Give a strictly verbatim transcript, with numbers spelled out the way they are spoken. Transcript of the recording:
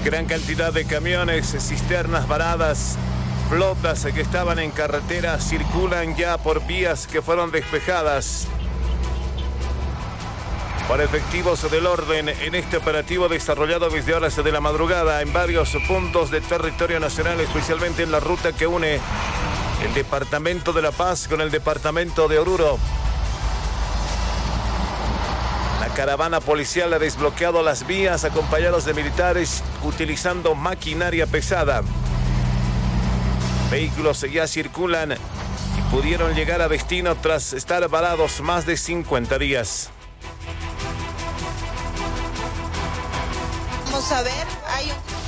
Gran cantidad de camiones, cisternas varadas, flotas que estaban en carretera circulan ya por vías que fueron despejadas por efectivos del orden en este operativo desarrollado desde horas de la madrugada en varios puntos de territorio nacional, especialmente en la ruta que une el departamento de La Paz con el departamento de Oruro. La caravana policial ha desbloqueado las vías acompañados de militares utilizando maquinaria pesada. Vehículos ya circulan y pudieron llegar a destino tras estar varados más de cincuenta días. Vamos a ver, hay un